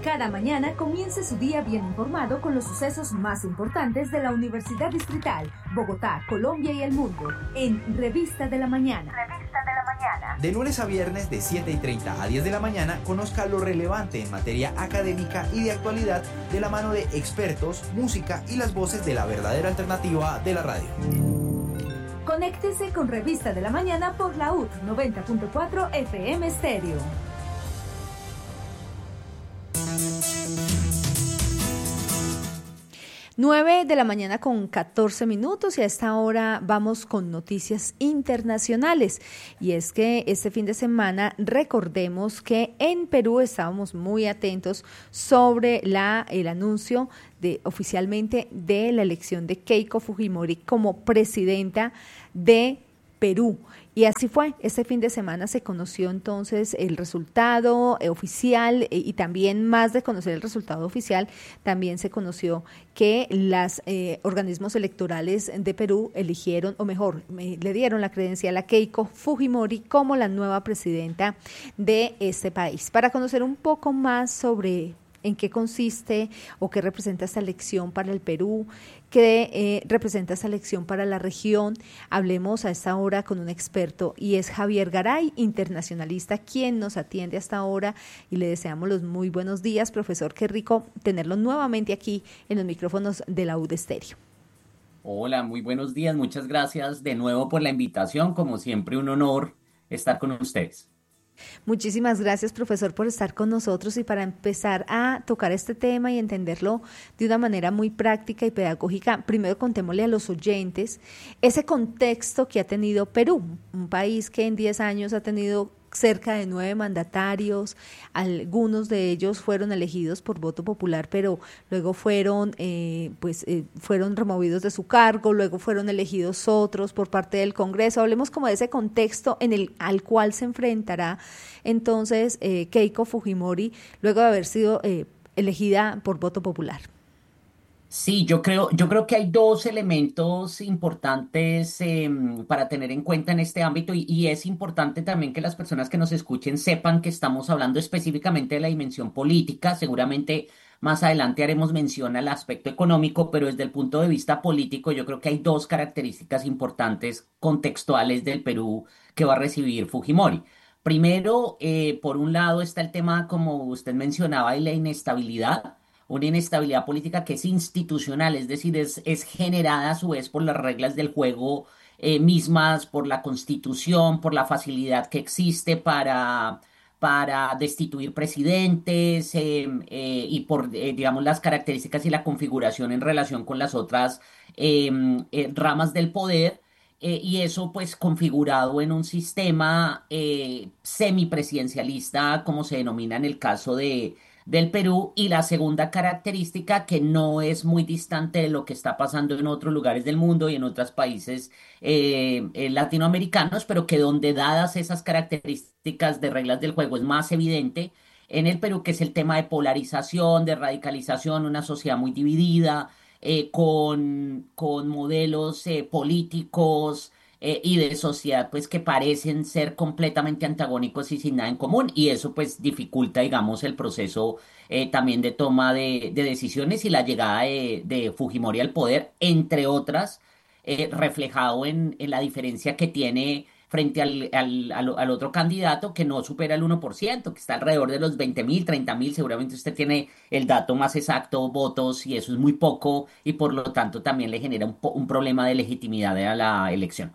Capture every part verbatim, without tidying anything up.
cada mañana comience su día bien informado con los sucesos más importantes de la Universidad Distrital, Bogotá, Colombia y el mundo, en Revista de la Mañana. Revista de la Mañana. De lunes a viernes de siete y treinta a diez de la mañana, conozca lo relevante en materia académica y de actualidad de la mano de expertos, música y las voces de la verdadera alternativa de la radio. Conéctese con Revista de la Mañana por la U T noventa punto cuatro F M Stereo. nueve de la mañana con catorce minutos y a esta hora vamos con noticias internacionales. Y es que este fin de semana recordemos que en Perú estábamos muy atentos sobre la, el anuncio de oficialmente de la elección de Keiko Fujimori como presidenta de Perú. Y así fue, este fin de semana se conoció entonces el resultado eh, oficial eh, y también más de conocer el resultado oficial, también se conoció que los eh, organismos electorales de Perú eligieron, o mejor, eh, le dieron la credencial a Keiko Fujimori como la nueva presidenta de este país. Para conocer un poco más sobre en qué consiste o qué representa esta elección para el Perú, qué eh, representa esta elección para la región. Hablemos a esta hora con un experto y es Javier Garay, internacionalista, quien nos atiende hasta ahora y le deseamos los muy buenos días. Profesor, qué rico tenerlo nuevamente aquí en los micrófonos de la U D Stereo. Hola, muy buenos días, muchas gracias de nuevo por la invitación, como siempre un honor estar con ustedes. Muchísimas gracias, profesor, por estar con nosotros y para empezar a tocar este tema y entenderlo de una manera muy práctica y pedagógica, primero contémosle a los oyentes ese contexto que ha tenido Perú, un país que en diez años ha tenido cerca de nueve mandatarios, algunos de ellos fueron elegidos por voto popular, pero luego fueron, eh, pues, eh, fueron removidos de su cargo, luego fueron elegidos otros por parte del Congreso. Hablemos como de ese contexto en el al cual se enfrentará entonces eh, Keiko Fujimori luego de haber sido eh, elegida por voto popular. Sí, yo creo, yo creo que hay dos elementos importantes eh, para tener en cuenta en este ámbito y, y es importante también que las personas que nos escuchen sepan que estamos hablando específicamente de la dimensión política. Seguramente más adelante haremos mención al aspecto económico, pero desde el punto de vista político yo creo que hay dos características importantes contextuales del Perú que va a recibir Fujimori. Primero, eh, por un lado está el tema, como usted mencionaba, de la inestabilidad. Una inestabilidad política que es institucional, es decir, es, es generada a su vez por las reglas del juego eh, mismas, por la Constitución, por la facilidad que existe para, para destituir presidentes eh, eh, y por, eh, digamos, las características y la configuración en relación con las otras eh, eh, ramas del poder. Eh, y eso pues configurado en un sistema eh, semipresidencialista, como se denomina en el caso de del Perú, y la segunda característica que no es muy distante de lo que está pasando en otros lugares del mundo y en otros países eh, eh, latinoamericanos, pero que donde dadas esas características de reglas del juego es más evidente en el Perú, que es el tema de polarización, de radicalización, una sociedad muy dividida, eh, con, con modelos eh, políticos eh, y de sociedad pues que parecen ser completamente antagónicos y sin nada en común, y eso pues dificulta, digamos, el proceso eh, también de toma de, de decisiones y la llegada de, de Fujimori al poder, entre otras, eh, reflejado en, en la diferencia que tiene frente al, al, al, al otro candidato que no supera el uno por ciento, que está alrededor de los veinte mil, treinta mil, seguramente usted tiene el dato más exacto, votos, y eso es muy poco, y por lo tanto también le genera un, po- un problema de legitimidad a la elección.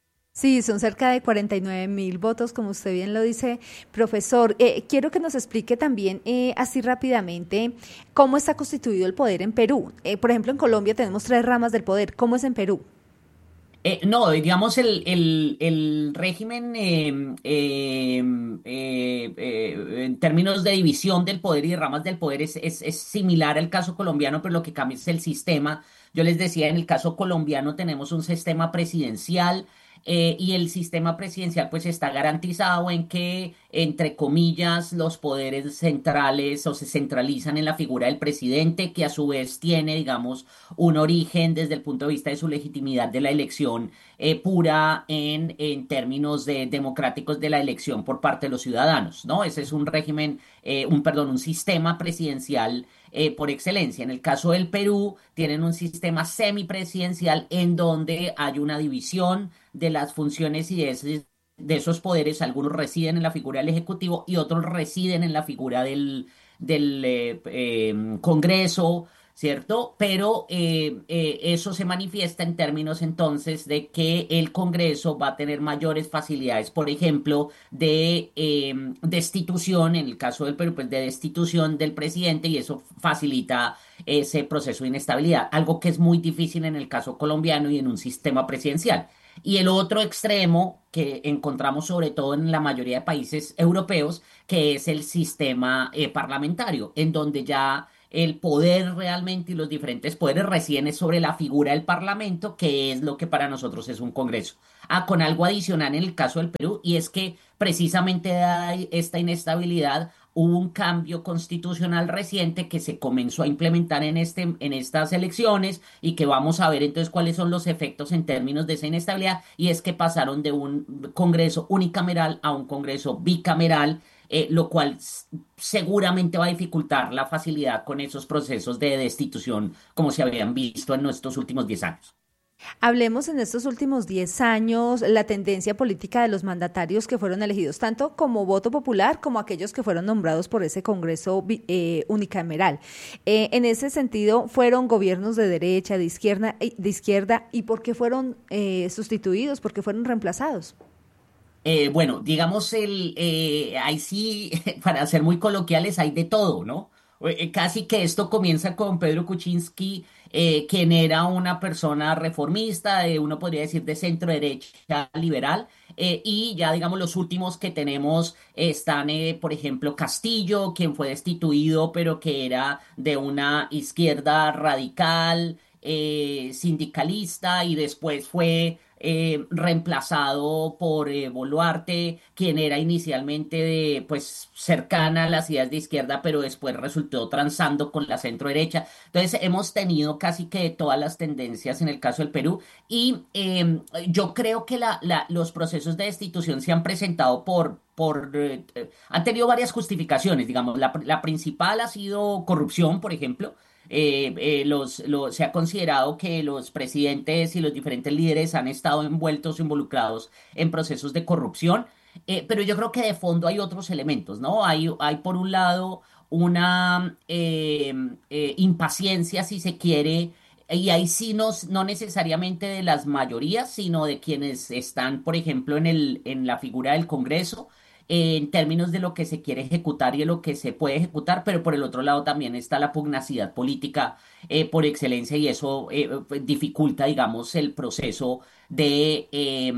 Sí, son cerca de cuarenta y nueve mil votos, como usted bien lo dice, profesor. Eh, quiero que nos explique también, eh, así rápidamente, cómo está constituido el poder en Perú. Eh, por ejemplo, en Colombia tenemos tres ramas del poder. ¿Cómo es en Perú? Eh, no, digamos, el, el, el régimen eh, eh, eh, eh, en términos de división del poder y de ramas del poder es, es, es similar al caso colombiano, pero lo que cambia es el sistema. Yo les decía, en el caso colombiano tenemos un sistema presidencial eh, y el sistema presidencial pues está garantizado en que, entre comillas, los poderes centrales o se centralizan en la figura del presidente, que a su vez tiene, digamos, un origen desde el punto de vista de su legitimidad de la elección eh, pura en, en términos de democráticos de la elección por parte de los ciudadanos, ¿no? Ese es un régimen, eh, un, perdón, un sistema presidencial eh, por excelencia. En el caso del Perú, tienen un sistema semipresidencial en donde hay una división de las funciones y de ese- de esos poderes. Algunos residen en la figura del Ejecutivo y otros residen en la figura del, del eh, eh, Congreso, ¿cierto? Pero eh, eh, eso se manifiesta en términos entonces de que el Congreso va a tener mayores facilidades, por ejemplo, de eh, destitución, en el caso del Perú, pues de destitución del presidente, y eso facilita ese proceso de inestabilidad, algo que es muy difícil en el caso colombiano y en un sistema presidencial. Y el otro extremo que encontramos sobre todo en la mayoría de países europeos, que es el sistema eh, parlamentario, en donde ya el poder realmente y los diferentes poderes residen es sobre la figura del parlamento, que es lo que para nosotros es un congreso. Ah, con algo adicional en el caso del Perú, y es que precisamente dada esta inestabilidad, hubo un cambio constitucional reciente que se comenzó a implementar en, este, en estas elecciones y que vamos a ver entonces cuáles son los efectos en términos de esa inestabilidad, y es que pasaron de un Congreso unicameral a un Congreso bicameral, eh, lo cual s- seguramente va a dificultar la facilidad con esos procesos de destitución como se habían visto en nuestros últimos diez años. Hablemos en estos últimos diez años la tendencia política de los mandatarios que fueron elegidos, tanto como voto popular como aquellos que fueron nombrados por ese Congreso bi- eh, unicameral. Eh, en ese sentido, ¿fueron gobiernos de derecha, de izquierda, y- de izquierda y por qué fueron eh, sustituidos, por qué fueron reemplazados? Eh, bueno, digamos, el, eh, ahí sí, para ser muy coloquiales, hay de todo, ¿no? Eh, eh, Casi que esto comienza con Pedro Kuczynski, eh, quien era una persona reformista, eh, uno podría decir de centro derecha liberal, eh, y ya digamos los últimos que tenemos eh, están, eh, por ejemplo, Castillo, quien fue destituido, pero que era de una izquierda radical, eh, sindicalista, y después fue eh, reemplazado por eh, Boluarte, quien era inicialmente de, pues, cercana a las ideas de izquierda, pero después resultó transando con la centro derecha. Entonces, hemos tenido casi que todas las tendencias en el caso del Perú, y eh, yo creo que la, la- los procesos de destitución se han presentado por... Por, eh, eh, han tenido varias justificaciones, digamos, la, la principal ha sido corrupción, por ejemplo. Eh, eh, los, lo- se ha considerado que los presidentes y los diferentes líderes han estado envueltos o involucrados en procesos de corrupción, eh, pero yo creo que de fondo hay otros elementos, ¿no? Hay, hay por un lado una eh, eh, impaciencia, si se quiere, y ahí sí no, no necesariamente de las mayorías, sino de quienes están, por ejemplo, en el, en la figura del Congreso, en términos de lo que se quiere ejecutar y de lo que se puede ejecutar, pero por el otro lado también está la pugnacidad política eh, por excelencia, y eso eh, pues, dificulta, digamos, el proceso de, eh,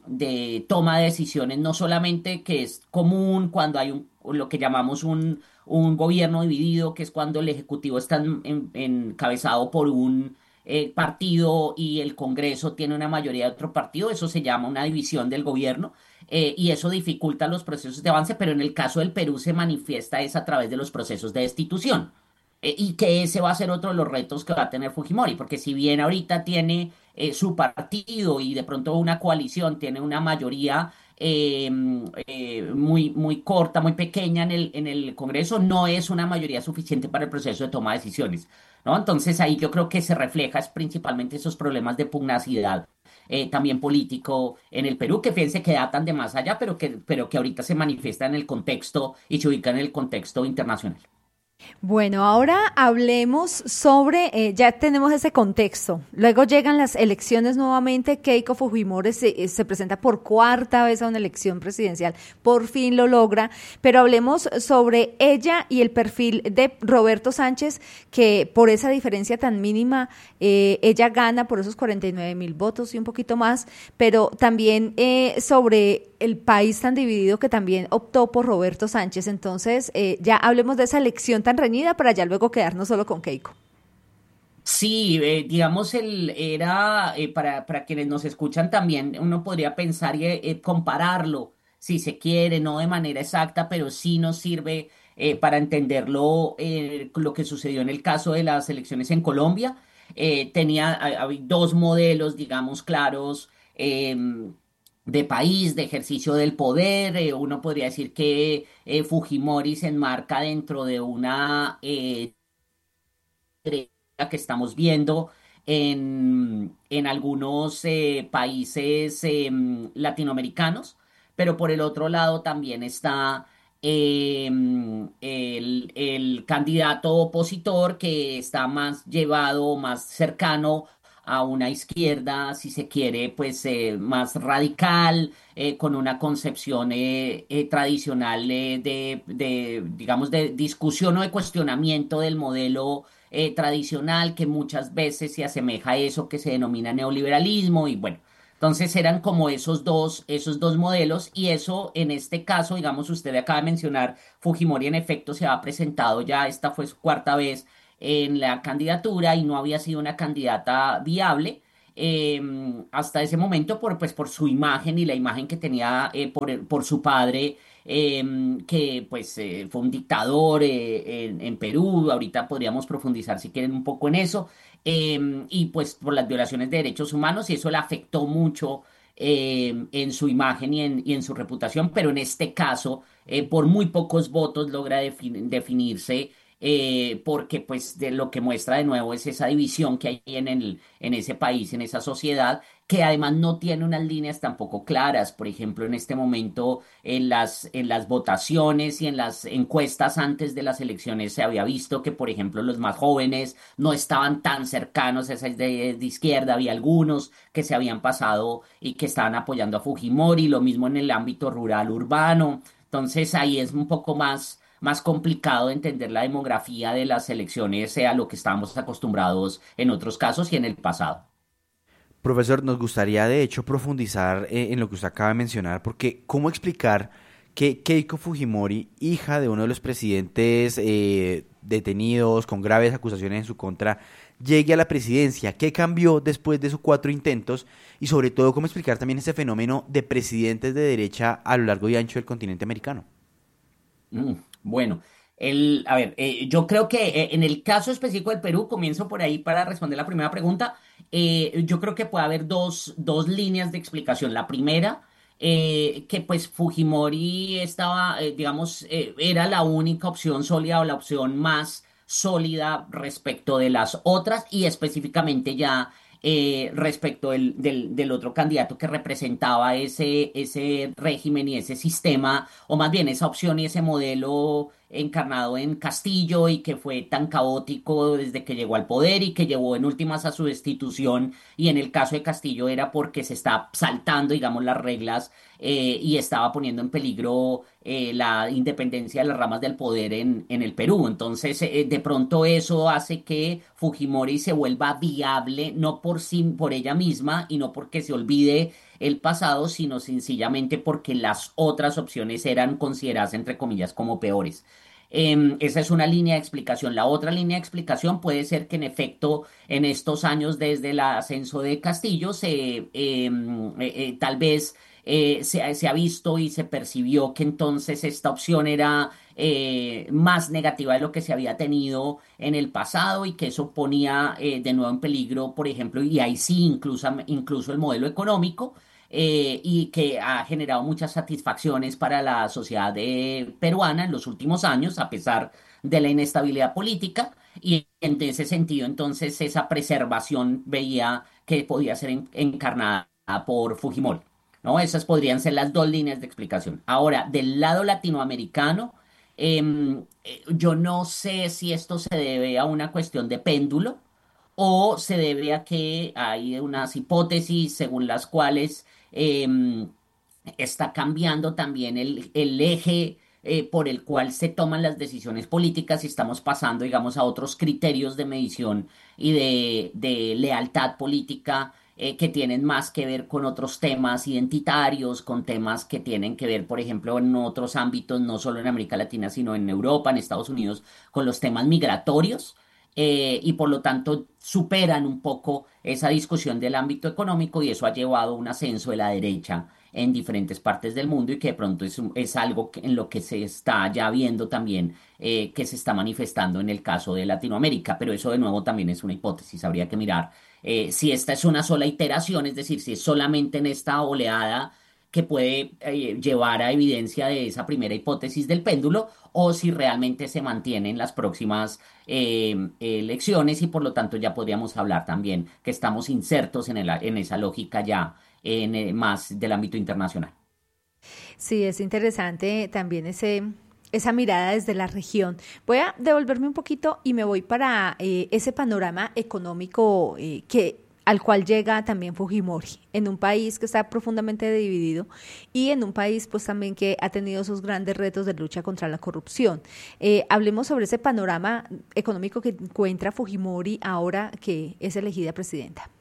de toma de decisiones, no solamente que es común cuando hay un, lo que llamamos un, un gobierno dividido, que es cuando el Ejecutivo está en- en- encabezado por un eh, partido y el Congreso tiene una mayoría de otro partido, eso se llama una división del gobierno, eh, y eso dificulta los procesos de avance, pero en el caso del Perú se manifiesta es a través de los procesos de destitución. Eh, y que ese va a ser otro de los retos que va a tener Fujimori, porque si bien ahorita tiene eh, su partido y de pronto una coalición tiene una mayoría eh, eh, muy, muy corta, muy pequeña en el, en el Congreso, no es una mayoría suficiente para el proceso de toma de decisiones, ¿no? Entonces ahí yo creo que se refleja es principalmente esos problemas de pugnacidad eh, también político en el Perú, que fíjense que datan de más allá, pero que, pero que ahorita se manifiesta en el contexto y se ubica en el contexto internacional. Bueno, ahora hablemos sobre, eh, ya tenemos ese contexto. Luego llegan las elecciones nuevamente. Keiko Fujimori se, eh, se presenta por cuarta vez a una elección presidencial. Por fin lo logra. Pero hablemos sobre ella y el perfil de Roberto Sánchez, que por esa diferencia tan mínima, eh, ella gana por esos cuarenta y nueve mil votos y un poquito más. Pero también eh, sobre el país tan dividido que también optó por Roberto Sánchez. Entonces, eh, ya hablemos de esa elección tan reñida para ya luego quedarnos solo con Keiko. Sí, eh, digamos, el, era, eh, para, para quienes nos escuchan también, uno podría pensar y eh, eh, compararlo, si se quiere, no de manera exacta, pero sí nos sirve eh, para entenderlo, eh, lo que sucedió en el caso de las elecciones en Colombia. Eh, tenía, hay- hay dos modelos, digamos, claros. em, de país, de ejercicio del poder. Eh, uno podría decir que eh, Fujimori se enmarca dentro de una eh, derecha que estamos viendo en, en algunos eh, países em, latinoamericanos, pero por el otro lado también está em, el, el candidato opositor que está más llevado, más cercano a una izquierda, si se quiere, pues eh, más radical, eh, con una concepción eh, eh, tradicional eh, de, de, digamos, de discusión o de cuestionamiento del modelo eh, tradicional que muchas veces se asemeja a eso que se denomina neoliberalismo y bueno, entonces eran como esos dos, esos dos modelos y eso en este caso, digamos, usted acaba de mencionar, Fujimori en efecto se ha presentado ya, esta fue su cuarta vez en la candidatura y no había sido una candidata viable. eh, hasta ese momento por, pues, por su imagen y la imagen que tenía eh, por, el- por su padre eh, que pues eh, fue un dictador eh, en, en Perú, ahorita podríamos profundizar si quieren un poco en eso, eh, y pues por las violaciones de derechos humanos y eso le afectó mucho eh, en su imagen y en, y en su reputación, pero en este caso eh, por muy pocos votos logra defin- definirse. eh, porque pues de lo que muestra de nuevo es esa división que hay en el, en ese país, en esa sociedad, que además no tiene unas líneas tampoco claras. Por ejemplo, en este momento en las, en las votaciones y en las encuestas antes de las elecciones se había visto que, por ejemplo, los más jóvenes no estaban tan cercanos a esas de, de izquierda, había algunos que se habían pasado y que estaban apoyando a Fujimori, lo mismo en el ámbito rural urbano. Entonces ahí es un poco más, más complicado entender la demografía de las elecciones, sea lo que estábamos acostumbrados en otros casos y en el pasado. Profesor, nos gustaría de hecho profundizar eh, en lo que usted acaba de mencionar, porque ¿cómo explicar que Keiko Fujimori, hija de uno de los presidentes eh, detenidos con graves acusaciones en su contra, llegue a la presidencia? ¿Qué cambió después de sus cuatro intentos? Y sobre todo, ¿cómo explicar también ese fenómeno de presidentes de derecha a lo largo y ancho del continente americano? Mm, bueno, el, a ver, eh, yo creo que eh, en el caso específico del Perú, comienzo por ahí para responder la primera pregunta. Eh, yo creo que puede haber dos, dos líneas de explicación. La primera, eh, que pues Fujimori estaba, eh, digamos, eh, era la única opción sólida o la opción más sólida respecto de las otras y específicamente ya eh, respecto del, del, del otro candidato que representaba ese, ese régimen y ese sistema o más bien esa opción y ese modelo encarnado en Castillo y que fue tan caótico desde que llegó al poder y que llevó en últimas a su destitución y en el caso de Castillo era porque se está saltando, digamos, las reglas eh, y estaba poniendo en peligro eh, la independencia de las ramas del poder en, en el Perú. Entonces, eh, de pronto eso hace que Fujimori se vuelva viable, no por sí, por ella misma y no porque se olvide el pasado, sino sencillamente porque las otras opciones eran consideradas, entre comillas, como peores. Em, esa es una línea de explicación. La otra línea de explicación puede ser que en efecto en estos años desde el ascenso de Castillo se em, eh, eh, tal vez eh, se, se ha visto y se percibió que entonces esta opción era eh, más negativa de lo que se había tenido en el pasado y que eso ponía eh, de nuevo en peligro, por ejemplo, y ahí sí incluso, incluso el modelo económico eh, y que ha generado muchas satisfacciones para la sociedad eh, peruana en los últimos años, a pesar de la inestabilidad política, y en ese sentido, entonces, esa preservación veía que podía ser en- encarnada por Fujimori, ¿no? Esas podrían ser las dos líneas de explicación. Ahora, del lado latinoamericano, em, eh, yo no sé si esto se debe a una cuestión de péndulo o se debe a que hay unas hipótesis según las cuales em, está cambiando también el, el eje eh, por el cual se toman las decisiones políticas y estamos pasando, digamos, a otros criterios de medición y de, de lealtad política eh, que tienen más que ver con otros temas identitarios, con temas que tienen que ver, por ejemplo, en otros ámbitos, no solo en América Latina, sino en Europa, en Estados Unidos, con los temas migratorios eh, y por lo tanto superan un poco esa discusión del ámbito económico y eso ha llevado a un ascenso de la derecha en diferentes partes del mundo y que de pronto es, un- es algo que- en lo que se está ya viendo también eh, que se está manifestando en el caso de Latinoamérica, pero eso de nuevo también es una hipótesis, habría que mirar eh, si esta es una sola iteración, es decir, si es solamente en esta oleada que puede eh, llevar a evidencia de esa primera hipótesis del péndulo, o si realmente se mantiene en las próximas eh, elecciones y por lo tanto ya podríamos hablar también que estamos insertos en, el- en esa lógica ya en, eh, más del ámbito internacional. Sí, es interesante también ese, esa mirada desde la región. Voy a devolverme un poquito y me voy para eh, ese panorama económico eh, que al cual llega también Fujimori, en un país que está profundamente dividido y en un país pues también que ha tenido esos grandes retos de lucha contra la corrupción. Eh, hablemos sobre ese panorama económico que encuentra Fujimori ahora que es elegida presidenta.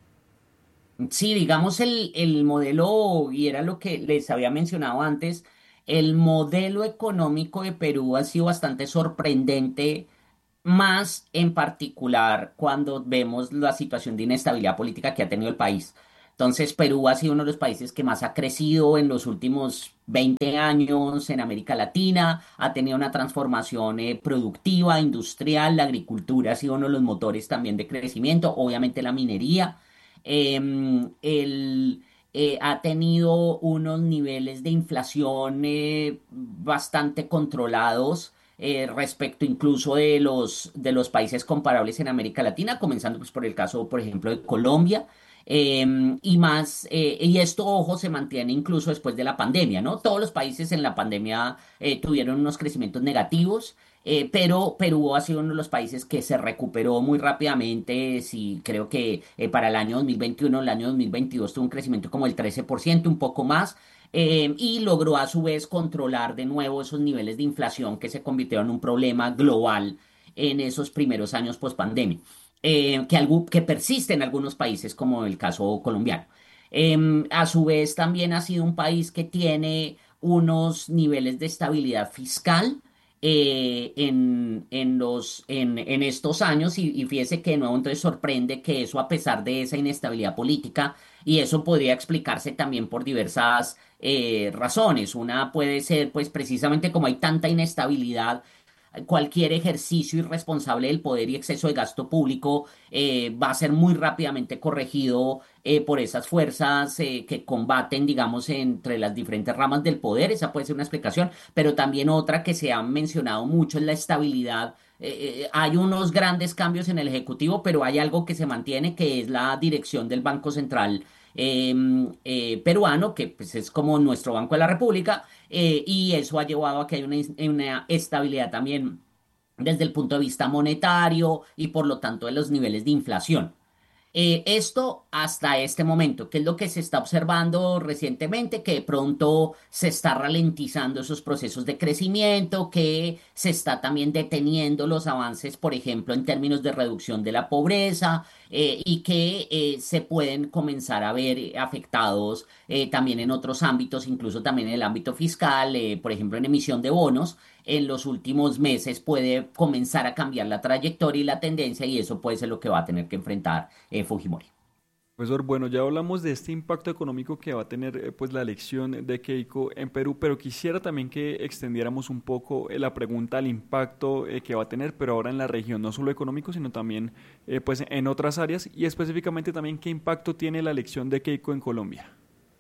Sí, digamos el, el modelo, y era lo que les había mencionado antes, el modelo económico de Perú ha sido bastante sorprendente, más en particular cuando vemos la situación de inestabilidad política que ha tenido el país. Entonces, Perú ha sido uno de los países que más ha crecido en los últimos veinte años en América Latina, ha tenido una transformación eh, productiva, industrial, la agricultura ha sido uno de los motores también de crecimiento, obviamente la minería. Em, el, eh, ha tenido unos niveles de inflación eh, bastante controlados eh, respecto incluso de los, de los países comparables en América Latina, comenzando pues, por el caso, por ejemplo, de Colombia. Em, y más, eh, y esto, ojo, se mantiene incluso después de la pandemia, ¿no? Todos los países en la pandemia eh, tuvieron unos crecimientos negativos. Eh, pero Perú ha sido uno de los países que se recuperó muy rápidamente. Sí, creo que eh, para el año dos mil veintiuno, el año dos mil veintidós tuvo un crecimiento como el trece por ciento, un poco más, eh, y logró a su vez controlar de nuevo esos niveles de inflación que se convirtieron en un problema global en esos primeros años post pandemia, eh, que, algo, que persiste en algunos países como el caso colombiano. Em, a su vez también ha sido un país que tiene unos niveles de estabilidad fiscal eh, en, en, los, en, en estos años y, y fíjese que de nuevo entonces sorprende que eso a pesar de esa inestabilidad política y eso podría explicarse también por diversas eh, razones. Una puede ser pues precisamente como hay tanta inestabilidad, cualquier ejercicio irresponsable del poder y exceso de gasto público eh, va a ser muy rápidamente corregido eh, por esas fuerzas eh, que combaten, digamos, entre las diferentes ramas del poder. Esa puede ser una explicación, pero también otra que se ha mencionado mucho es la estabilidad. Eh, eh, hay unos grandes cambios en el Ejecutivo, pero hay algo que se mantiene, que es la dirección del Banco Central eh, eh, peruano, que pues, es como nuestro Banco de la República, eh, y eso ha llevado a que haya una, una estabilidad también desde el punto de vista monetario y por lo tanto de los niveles de inflación. Eh, esto hasta este momento, que es lo que se está observando recientemente, que de pronto se está ralentizando esos procesos de crecimiento, que se está también deteniendo los avances, por ejemplo, en términos de reducción de la pobreza, eh, y que eh, se pueden comenzar a ver eh, afectados eh, también en otros ámbitos, incluso también en el ámbito fiscal, eh, por ejemplo, en emisión de bonos en los últimos meses puede comenzar a cambiar la trayectoria y la tendencia y eso puede ser lo que va a tener que enfrentar eh, Fujimori. Profesor, bueno, ya hablamos de este impacto económico que va a tener eh, pues la elección de Keiko en Perú, pero quisiera también que extendiéramos un poco eh, la pregunta al impacto eh, que va a tener, pero ahora en la región, no solo económico, sino también eh, pues en otras áreas y específicamente también qué impacto tiene la elección de Keiko en Colombia.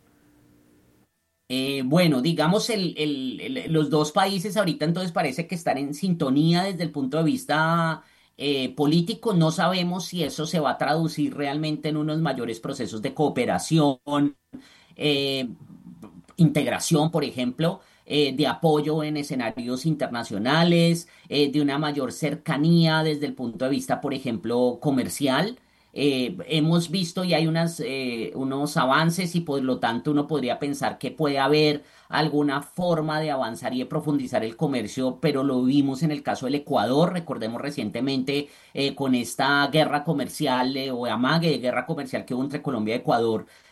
Eh, bueno, digamos, el, el- el- los dos países ahorita entonces parece que están en sintonía desde el punto de vista eh, político. No sabemos si eso se va a traducir realmente en unos mayores procesos de cooperación, eh, integración, por ejemplo, eh, de apoyo en escenarios internacionales, eh, de una mayor cercanía desde el punto de vista, por ejemplo, comercial. Eh, hemos visto y hay unas, eh, unos avances y por lo tanto uno podría pensar que puede haber alguna forma de avanzar y de profundizar el comercio, pero lo vimos en el caso del Ecuador, recordemos recientemente eh, con esta guerra comercial eh, o amague de guerra comercial que hubo entre Colombia y Ecuador,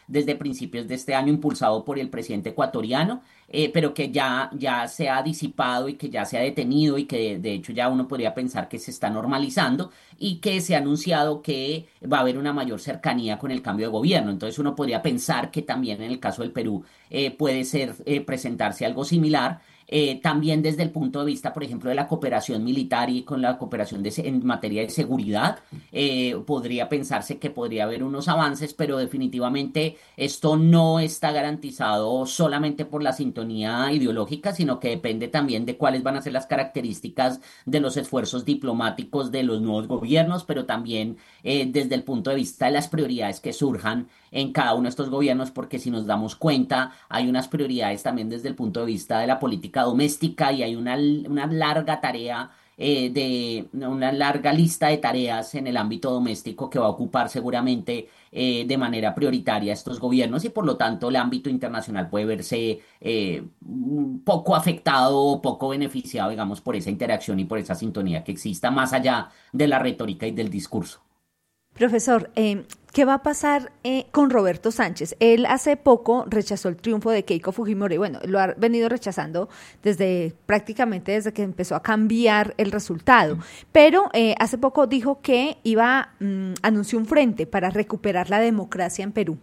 desde principios de este año impulsado por el presidente ecuatoriano, eh, pero que ya, ya se ha disipado y que ya se ha detenido y que de, de hecho ya uno podría pensar que se está normalizando y que se ha anunciado que va a haber una mayor cercanía con el cambio de gobierno. Entonces uno podría pensar que también en el caso del Perú eh, puede ser eh, presentarse algo similar. Eh, también desde el punto de vista, por ejemplo, de la cooperación militar y con la cooperación de, se- en materia de seguridad, eh, podría pensarse que podría haber unos avances, pero definitivamente esto no está garantizado solamente por la sintonía ideológica, sino que depende también de cuáles van a ser las características de los esfuerzos diplomáticos de los nuevos gobiernos, pero también eh, desde el punto de vista de las prioridades que surjan en cada uno de estos gobiernos, porque si nos damos cuenta, hay unas prioridades también desde el punto de vista de la política doméstica y hay una, una larga tarea, eh, de una larga lista de tareas en el ámbito doméstico que va a ocupar seguramente eh, de manera prioritaria estos gobiernos y por lo tanto el ámbito internacional puede verse eh, un poco afectado o poco beneficiado, digamos, por esa interacción y por esa sintonía que exista más allá de la retórica y del discurso. Profesor, eh, ¿qué va a pasar eh, con Roberto Sánchez? Él hace poco rechazó el triunfo de Keiko Fujimori. Bueno, lo ha venido rechazando desde prácticamente desde que empezó a cambiar el resultado. Pero eh, hace poco dijo que iba, mm, anunció un frente para recuperar la democracia en Perú.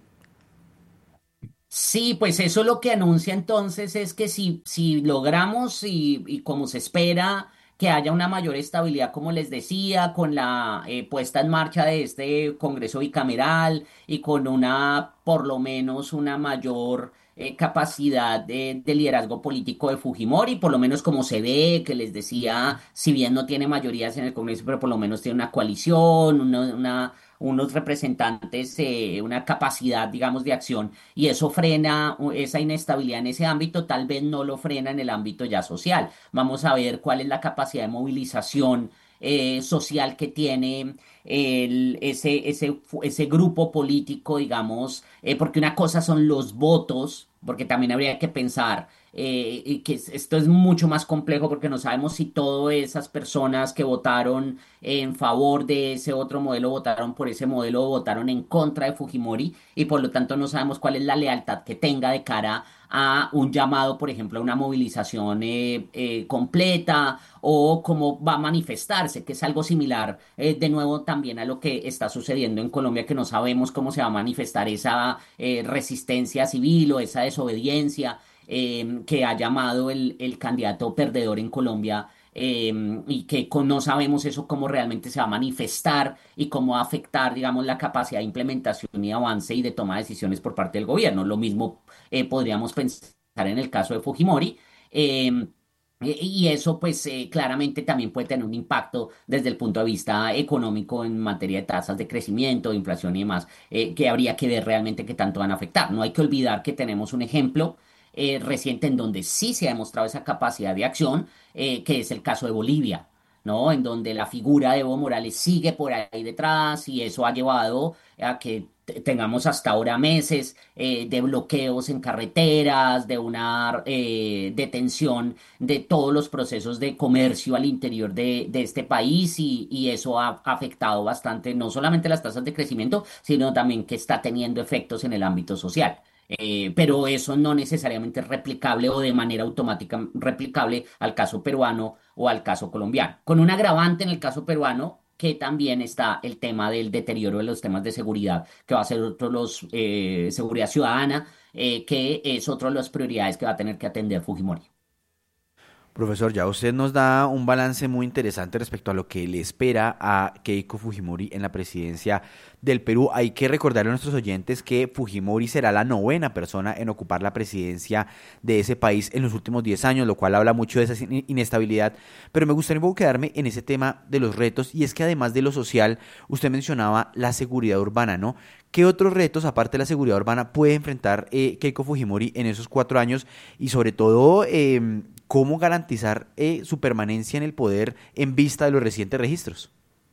Sí, pues eso lo que anuncia entonces es que si, si logramos y, y como se espera que haya una mayor estabilidad, como les decía, con la eh, puesta en marcha de este Congreso bicameral y con una, por lo menos, una mayor eh, capacidad de, de liderazgo político de Fujimori, por lo menos como se ve, que les decía, si bien no tiene mayorías en el Congreso, pero por lo menos tiene una coalición, una, una unos representantes, eh, una capacidad, digamos, de acción, y eso frena uh, esa inestabilidad en ese ámbito, tal vez no lo frena en el ámbito ya social. Vamos a ver cuál es la capacidad de movilización eh, social que tiene el, ese, ese, ese grupo político, digamos, eh, porque una cosa son los votos, porque también habría que pensar eh, y que esto es mucho más complejo porque no sabemos si todas esas personas que votaron en favor de ese otro modelo votaron por ese modelo o votaron en contra de Fujimori y por lo tanto no sabemos cuál es la lealtad que tenga de cara a un llamado, por ejemplo, a una movilización eh, eh, completa o cómo va a manifestarse, que es algo similar eh, de nuevo también a lo que está sucediendo en Colombia, que no sabemos cómo se va a manifestar esa eh, resistencia civil o esa desobediencia eh, que ha llamado el, el candidato perdedor en Colombia. Eh, y que con- no sabemos eso cómo realmente se va a manifestar y cómo va a afectar, digamos, la capacidad de implementación y avance y de toma de decisiones por parte del gobierno. Lo mismo eh, podríamos pensar en el caso de Fujimori. eh, y eso, pues, eh, claramente también puede tener un impacto desde el punto de vista económico en materia de tasas de crecimiento, de inflación y demás, eh, que habría que ver realmente qué tanto van a afectar. No hay que olvidar que tenemos un ejemplo eh, reciente en donde sí se ha demostrado esa capacidad de acción, eh, que es el caso de Bolivia, ¿no? En donde la figura de Evo Morales sigue por ahí detrás y eso ha llevado a que te- tengamos hasta ahora meses eh, de bloqueos en carreteras, de una eh, detención de todos los procesos de comercio al interior de, de este país y, y eso ha afectado bastante no solamente las tasas de crecimiento, sino también que está teniendo efectos en el ámbito social. Eh, pero eso no necesariamente es replicable o de manera automática replicable al caso peruano o al caso colombiano. Con un agravante en el caso peruano, que también está el tema del deterioro de los temas de seguridad, que va a ser otro de los eh, seguridad ciudadana, eh, que es otro de las prioridades que va a tener que atender Fujimori. Profesor, ya usted nos da un balance muy interesante respecto a lo que le espera a Keiko Fujimori en la presidencia del Perú. Hay que recordarle a nuestros oyentes que Fujimori será la novena persona en ocupar la presidencia de ese país en los últimos diez años, lo cual habla mucho de esa inestabilidad. Pero me gustaría un poco quedarme en ese tema de los retos, y es que además de lo social, usted mencionaba la seguridad urbana, ¿no? ¿Qué otros retos, aparte de la seguridad urbana, puede enfrentar eh, Keiko Fujimori en esos cuatro años? Y sobre todo, eh, ¿cómo garantizar eh, su permanencia en el poder en vista de los recientes registros?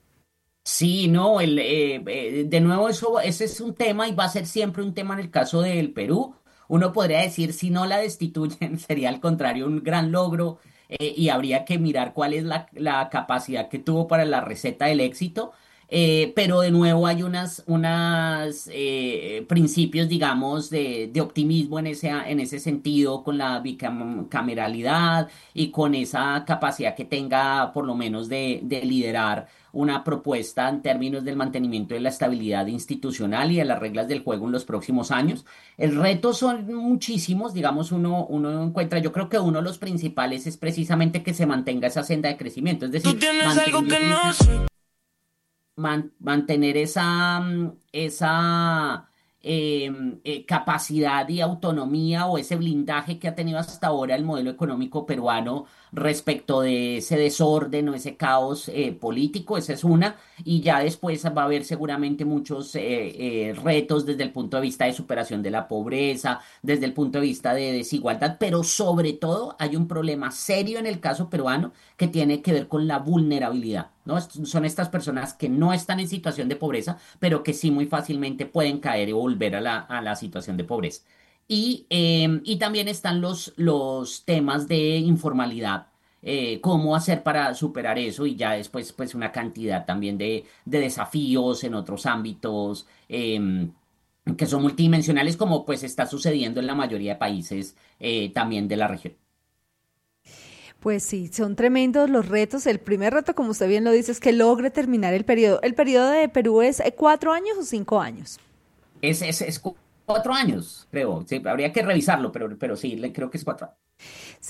Sí, no, el, eh, eh, de nuevo eso, ese es un tema y va a ser siempre un tema en el caso del Perú. Uno podría decir, si no la destituyen, sería al contrario un gran logro eh, y habría que mirar cuál es la, la capacidad que tuvo para la receta del éxito. Eh, pero de nuevo hay unas, unas eh, principios, digamos, de, de optimismo en ese, en ese sentido, con la bicameralidad y con esa capacidad que tenga, por lo menos, de, de liderar una propuesta en términos del mantenimiento de la estabilidad institucional y de las reglas del juego en los próximos años. El reto son muchísimos, digamos, uno, uno encuentra, yo creo que uno de los principales es precisamente que se mantenga esa senda de crecimiento, es decir, mantener esa, man- mantener esa, mm, esa em, eh, capacidad y autonomía o ese blindaje que ha tenido hasta ahora el modelo económico peruano respecto de ese desorden o ese caos eh, político, esa es una, y ya después va a haber seguramente muchos eh, eh, retos desde el punto de vista de superación de la pobreza, desde el punto de vista de desigualdad, pero sobre todo hay un problema serio en el caso peruano que tiene que ver con la vulnerabilidad, ¿no? Est- Son estas personas que no están en situación de pobreza, pero que sí muy fácilmente pueden caer y volver a la, a la situación de pobreza. Y, eh, y también están los, los temas de informalidad, eh, cómo hacer para superar eso y ya después pues una cantidad también de, de desafíos en otros ámbitos em, que son multidimensionales como pues está sucediendo en la mayoría de países eh, también de la región. Pues sí, son tremendos los retos. El primer reto, como usted bien lo dice, es que logre terminar el periodo. ¿El periodo de Perú es eh, cuatro años o cinco años? Es, es, es cu- cuatro años, creo. Sí, habría que revisarlo, pero, pero sí, le- creo que es cuatro años.